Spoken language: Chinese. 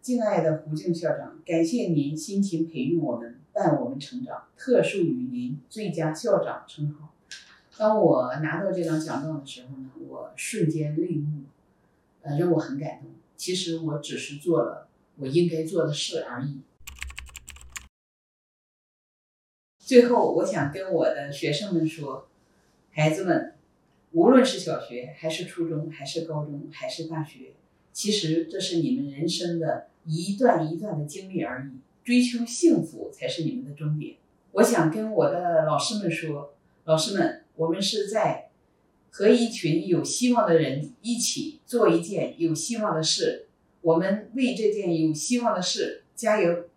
敬爱的胡静校长，感谢您辛勤培育我们，伴我们成长，特殊于您最佳校长称号。当我拿到这张奖状的时候呢，我瞬间泪目，让我很感动。其实我只是做了我应该做的事而已。最后，我想跟我的学生们说，孩子们，无论是小学还是初中还是高中还是大学，其实这是你们人生的一段一段的经历而已，追求幸福才是你们的终点。我想跟我的老师们说，老师们，我们是在和一群有希望的人一起做一件有希望的事，我们为这件有希望的事加油。